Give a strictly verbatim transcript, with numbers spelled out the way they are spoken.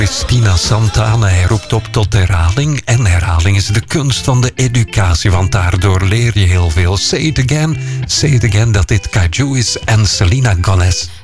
Christina Santana, hij roept op tot herhaling. En herhaling is de kunst van de educatie, want daardoor leer je heel veel. Say it again, say it again, dat dit Kaju is en Selena Gomez.